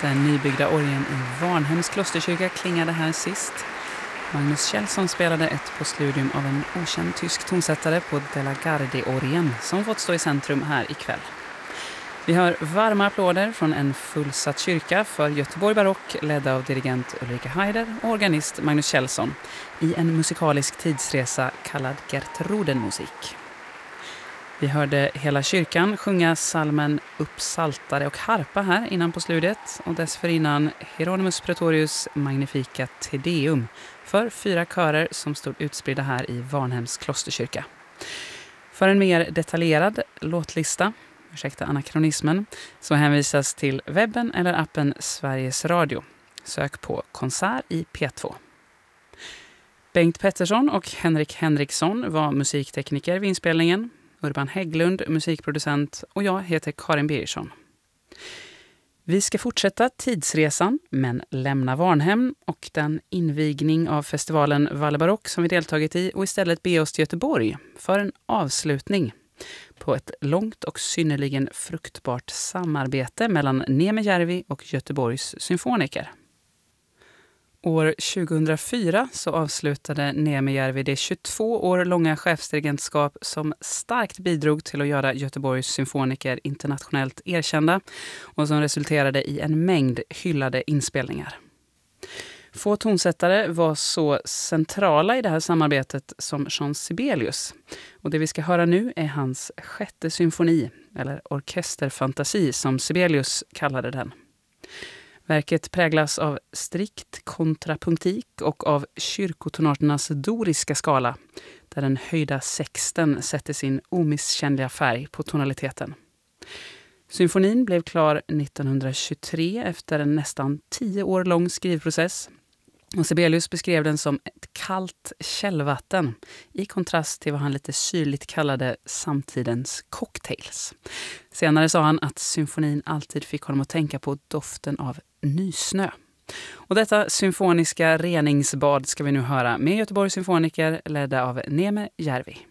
Den nybyggda orgeln i Varnhems klosterkyrka klingade här sist. Magnus Kjellson spelade ett postludium av en okänd tysk tonsättare på Della Gardi-orgeln som fått stå i centrum här ikväll. Vi hör varma applåder från en fullsatt kyrka för Göteborg Barock ledda av dirigent Ulrika Heider och organist Magnus Kjellson i en musikalisk tidsresa kallad Gertrudenmusik. Vi hörde hela kyrkan sjunga salmen Uppsaltare och harpa här innan på slutet och dessförinnan Hieronymus Pretorius Magnifica Te Deum för 4 körer som stod utspridda här i Varnhems klosterkyrka. För en mer detaljerad låtlista, ursäkta anakronismen, så hänvisas till webben eller appen Sveriges Radio. Sök på konsert i P2. Bengt Pettersson och Henrik Henriksson var musiktekniker vid inspelningen. Urban Hägglund, musikproducent, och jag heter Karin Birgersson. Vi ska fortsätta tidsresan, men lämna Varnhem och den invigning av festivalen Valle Barock som vi deltagit i och istället be oss till Göteborg för en avslutning på ett långt och synnerligen fruktbart samarbete mellan Neeme Järvi och Göteborgs symfoniker. År 2004 så avslutade Neeme Järvi det 22 år långa chefsdirigentskap som starkt bidrog till att göra Göteborgs symfoniker internationellt erkända och som resulterade i en mängd hyllade inspelningar. Få tonsättare var så centrala i det här samarbetet som Jean Sibelius. Och det vi ska höra nu är hans 6:e symfoni, eller orkesterfantasi som Sibelius kallade den. Verket präglas av strikt kontrapunktik och av kyrkotonarternas doriska skala, där den höjda sexten sätter sin omisskännliga färg på tonaliteten. Symfonin blev klar 1923 efter en nästan 10 år lång skrivprocess. Och Sibelius beskrev den som ett kallt källvatten i kontrast till vad han lite syrligt kallade samtidens cocktails. Senare sa han att symfonin alltid fick honom att tänka på doften av nysnö. Och detta symfoniska reningsbad ska vi nu höra med Göteborgs symfoniker ledda av Neeme Järvi.